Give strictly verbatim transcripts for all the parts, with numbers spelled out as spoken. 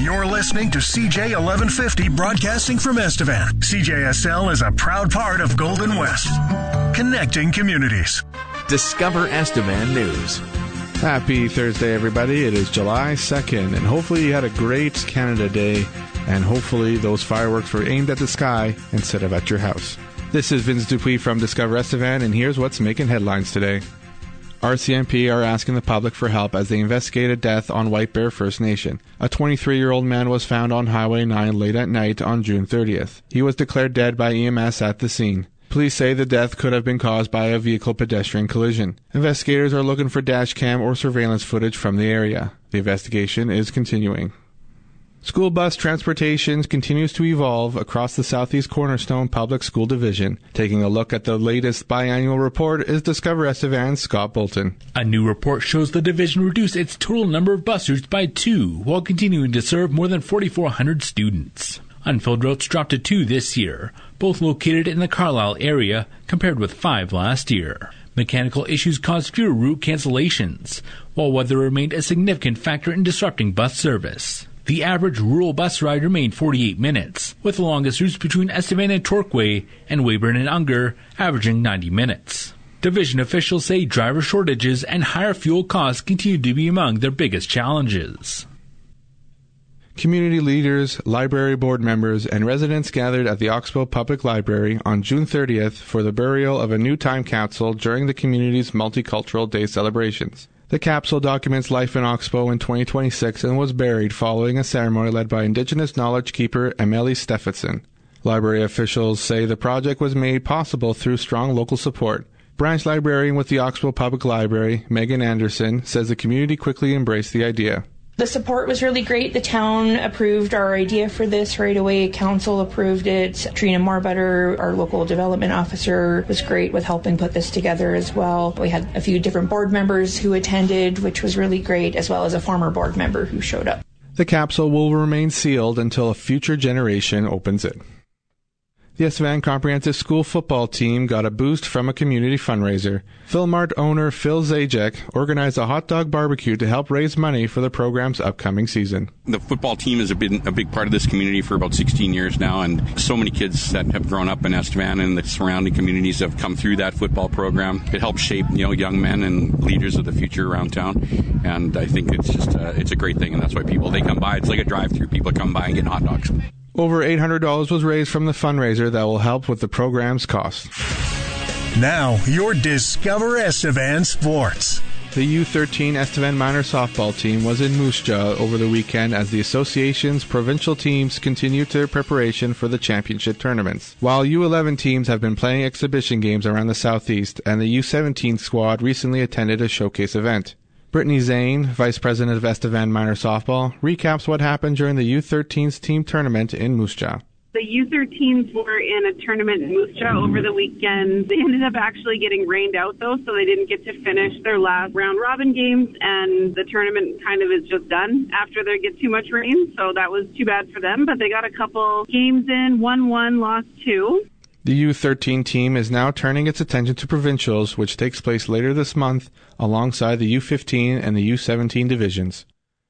You're listening to C J eleven fifty, broadcasting from Estevan. C J S L is a proud part of Golden West, connecting communities. Discover Estevan News. Happy Thursday, everybody. It is July second, and hopefully you had a great Canada Day, and hopefully those fireworks were aimed at the sky instead of at your house. This is Vince Dupuis from Discover Estevan, and here's what's making headlines today. R C M P are asking the public for help as they investigate a death on White Bear First Nation. A twenty-three-year-old man was found on Highway nine late at night on June thirtieth. He was declared dead by E M S at the scene. Police say the death could have been caused by a vehicle-pedestrian collision. Investigators are looking for dash cam or surveillance footage from the area. The investigation is continuing. School bus transportation continues to evolve across the Southeast Cornerstone Public School Division. Taking a look at the latest biannual report is Discover Estevan's Scott Bolton. A new report shows the division reduced its total number of bus routes by two, while continuing to serve more than forty-four hundred students. Unfilled routes dropped to two this year, both located in the Carlisle area, compared with five last year. Mechanical issues caused fewer route cancellations, while weather remained a significant factor in disrupting bus service. The average rural bus ride remained forty-eight minutes, with the longest routes between Estevan and Torquay and Weyburn and Unger averaging ninety minutes. Division officials say driver shortages and higher fuel costs continue to be among their biggest challenges. Community leaders, library board members, and residents gathered at the Oxbow Public Library on June thirtieth for the burial of a new time capsule during the community's Multicultural Day celebrations. The capsule documents life in Oxbow in twenty twenty-six and was buried following a ceremony led by Indigenous knowledge keeper Emily Steffensen. Library officials say the project was made possible through strong local support. Branch librarian with the Oxbow Public Library, Megan Anderson, says the community quickly embraced the idea. The support was really great. The town approved our idea for this right away. Council approved it. Trina Marbutter, our local development officer, was great with helping put this together as well. We had a few different board members who attended, which was really great, as well as a former board member who showed up. The capsule will remain sealed until a future generation opens it. The Estevan Comprehensive School football team got a boost from a community fundraiser. Philmart owner Phil Zajac organized a hot dog barbecue to help raise money for the program's upcoming season. The football team has been a big part of this community for about sixteen years now, and so many kids that have grown up in Estevan and the surrounding communities have come through that football program. It helps shape, you know, young men and leaders of the future around town, and I think it's just a, it's a great thing, and that's why people, they come by. It's like a drive-through. People come by and get hot dogs. Over eight hundred dollars was raised from the fundraiser that will help with the program's costs. Now, your Discover Estevan Sports. The U thirteen Estevan Minor softball team was in Moose Jaw over the weekend as the association's provincial teams continued their preparation for the championship tournaments. While U eleven teams have been playing exhibition games around the southeast, and the U seventeen squad recently attended a showcase event. Brittany Zane, Vice President of Estevan Minor Softball, recaps what happened during the U thirteen's team tournament in Moose Jaw. The U thirteens were in a tournament in Moose Jaw over the weekend. They ended up actually getting rained out, though, so they didn't get to finish their last round-robin games, and the tournament kind of is just done after they get too much rain, so that was too bad for them. But they got a couple games in, won one, lost two. The U thirteen team is now turning its attention to provincials, which takes place later this month, alongside the U fifteen and the U seventeen divisions.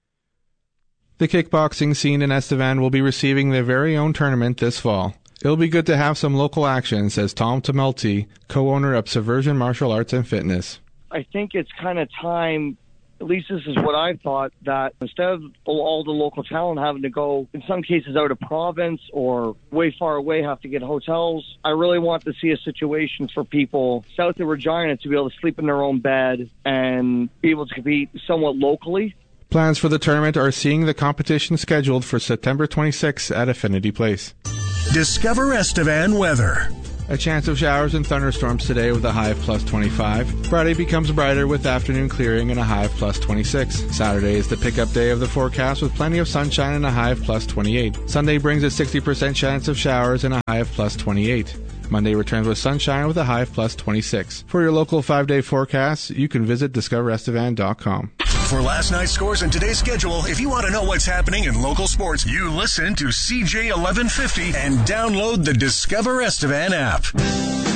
The kickboxing scene in Estevan will be receiving their very own tournament this fall. It'll be good to have some local action, says Tom Tumulty, co-owner of Subversion Martial Arts and Fitness. I think it's kind of time, at least this is what I thought, that instead of all the local talent having to go, in some cases, out of province or way far away, have to get hotels, I really want to see a situation for people south of Regina to be able to sleep in their own bed and be able to compete somewhat locally. Plans for the tournament are seeing the competition scheduled for September twenty-sixth at Affinity Place. Discover Estevan weather. A chance of showers and thunderstorms today with a high of plus twenty-five. Friday becomes brighter with afternoon clearing and a high of plus twenty-six. Saturday is the pickup day of the forecast with plenty of sunshine and a high of plus twenty-eight. Sunday brings a sixty percent chance of showers and a high of plus twenty-eight. Monday returns with sunshine with a high of plus twenty-six. For your local five-day forecast, you can visit discover estevan dot com. For last night's scores and today's schedule, if you want to know what's happening in local sports, you listen to C J eleven fifty and download the Discover Estevan app.